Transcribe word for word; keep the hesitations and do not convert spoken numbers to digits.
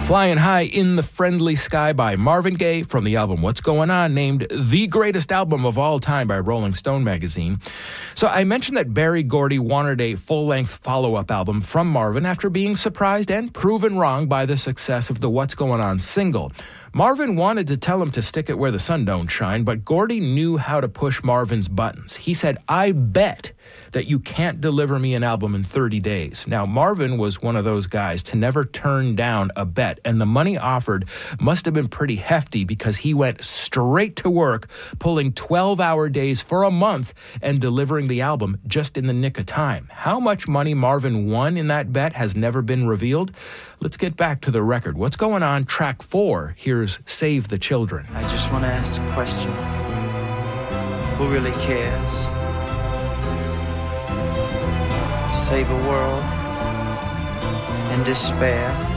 Flying High in the Friendly Sky by Marvin Gaye from the album What's Going On, named the greatest album of all time by Rolling Stone magazine. So I mentioned that Berry Gordy wanted a full-length follow-up album from Marvin after being surprised and proven wrong by the success of the What's Going On single. Marvin wanted to tell him to stick it where the sun don't shine, but Gordy knew how to push Marvin's buttons. He said, "I bet that you can't deliver me an album in thirty days. Now, Marvin was one of those guys to never turn down a bet, and the money offered must have been pretty hefty because he went straight to work, pulling twelve-hour days for a month and delivering the album just in the nick of time. How much money Marvin won in that bet has never been revealed. Let's get back to the record. What's Going On, track four. Here's Save the Children. I just want to ask a question. Who really cares? To save a world in despair.